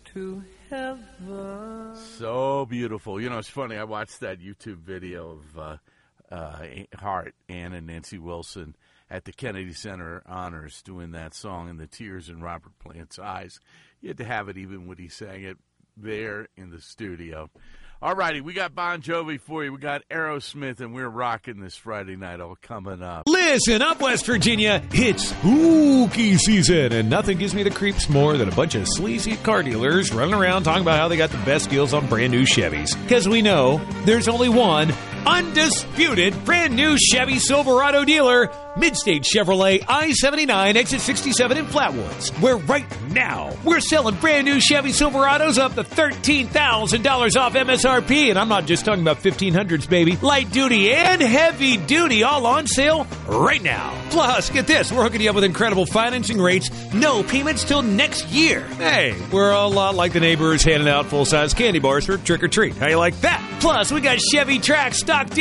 to heaven. So beautiful. You know, it's funny. I watched that YouTube video of Hart, Ann and Nancy Wilson at the Kennedy Center Honors doing that song, and the tears in Robert Plant's eyes. You had to have it even when he sang it there in the studio. All righty, we got Bon Jovi for you. We got Aerosmith, and we're rocking this Friday night all coming up. Listen up, West Virginia. It's spooky season, and nothing gives me the creeps more than a bunch of sleazy car dealers running around talking about how they got the best deals on brand new Chevys. Because we know there's only one undisputed brand new Chevy Silverado dealer, Midstate Chevrolet I-79 exit 67 in Flatwoods, where right now we're selling brand new Chevy Silverados up to $13,000 off MSRP, and I'm not just talking about 1500s, baby. Light duty and heavy duty all on sale right now. Plus, get this, we're hooking you up with incredible financing rates, no payments till next year. Hey, we're a lot like the neighbors handing out full-size candy bars for trick-or-treat. How you like that? Plus, we got Chevy Trax stock